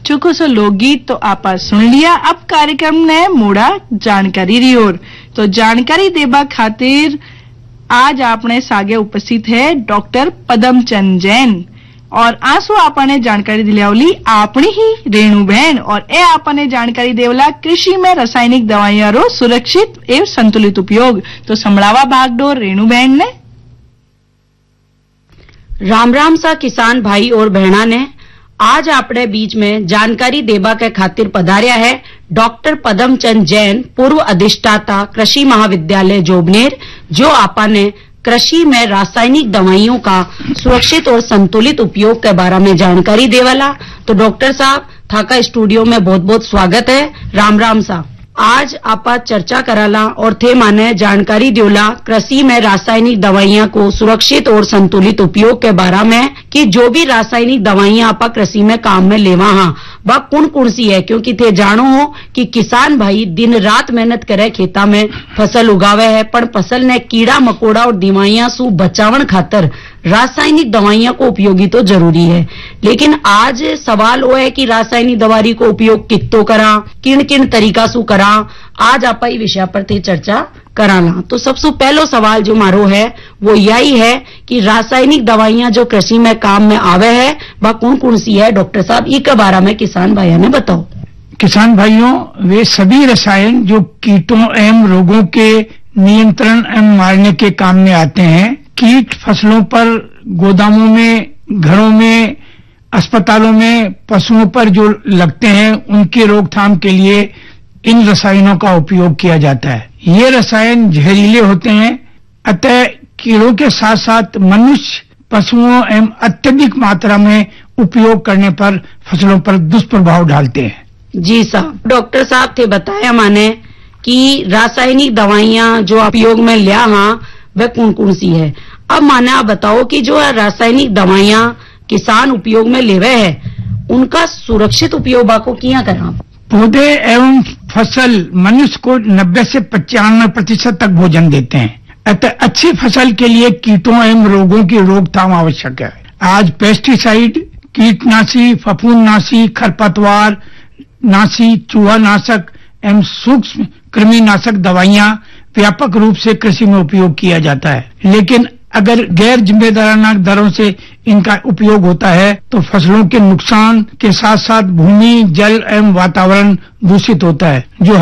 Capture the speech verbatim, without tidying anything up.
चुको सो लोकगीत तो आपा सुन लिया। अब कार्यक्रम ने मोड़ा जानकारी री ओर। तो जानकारी देबा खातिर आज आपने सागे उपस्थित है डॉक्टर पदमचंद जैन और आंसू आपने जानकारी दिलावली आपनी ही रेणु बहन और ए आपने जानकारी देवला कृषि में रासायनिक दवाइयां रो सुरक्षित एवं संतुलित उपयोग। तो संभळावा भागडोर रेणु बहन ने। राम राम सा किसान भाई और बहना ने आज आपने बीच में जानकारी देबा के खातिर पधार्या है डॉक्टर पदमचंद जैन, पूर्व अधिष्ठाता कृषि महाविद्यालय जोबनेर, जो आपा ने कृषि में रासायनिक दवाइयों का सुरक्षित और संतुलित उपयोग के बारे में जानकारी देवाला। तो डॉक्टर साहब थाका स्टूडियो में बहुत बहुत स्वागत है। राम राम साहब, आज आपा चर्चा कराला और थे माने जानकारी दियोला कृषि में रासायनिक दवाइयां को सुरक्षित और संतुलित उपयोग के बारे में कि जो भी रासायनिक दवाइयां आपा कृषि में काम में लेवा हाँ वह कौन कौन सी है, क्योंकि थे जानो हो कि किसान भाई दिन रात मेहनत करे खेता में फसल उगावे है पर फसल ने कीड़ा मकोड़ा और दवाइयां सु बचावन खातर रासायनिक दवाइयां को उपयोगी तो जरूरी है। लेकिन आज सवाल वो है कि रासायनिक दवाई को उपयोग कितो करा, किन किन तरीका सु करा, आज आप इस विषय पर थे चर्चा कराना। तो सबसे पहलो सवाल जो मारो है वो यही है कि रासायनिक दवाइयां जो कृषि में काम में आवे है वह कौन कौन सी है। डॉक्टर साहब इसके बारे में किसान भाइयों ने बताओ। किसान भाइयों, वे सभी रसायन जो कीटों एवं रोगों के नियंत्रण एवं मारने के काम में आते हैं, कीट फसलों पर, गोदामों में, घरों में, अस्पतालों में, पशुओं पर जो लगते हैं उनकी रोकथाम के लिए इन रसायनों का उपयोग किया जाता है। ये रसायन जहरीले होते हैं, अतः कीड़ों के साथ साथ मनुष्य, पशुओं एवं अत्यधिक मात्रा में उपयोग करने पर फसलों पर दुष्प्रभाव डालते हैं। जी साहब, डॉक्टर साहब थे बताया माने कि रासायनिक दवाइयां जो उपयोग में लिया हाँ वह कौन कौन सी है। अब माने आप बताओ कि जो रासायनिक दवाइयां किसान उपयोग में लेवे है उनका सुरक्षित उपयोग को किया करा। पौधे एवं फसल मनुष्य को नब्बे से पचानवे प्रतिशत तक भोजन देते हैं, अतः अच्छी फसल के लिए कीटों एवं रोगों की रोकथाम आवश्यक है। आज पेस्टिसाइड, कीटनाशी, फफूंदनाशी, खरपतवार नाशी, चूहा नाशक एवं सूक्ष्म कृमिनाशक दवाइयां व्यापक रूप से कृषि में उपयोग किया जाता है। लेकिन अगर गैर जिम्मेदाराना दरों से इनका उपयोग होता है तो फसलों के नुकसान के साथ साथ भूमि, जल एवं वातावरण दूषित होता है, जो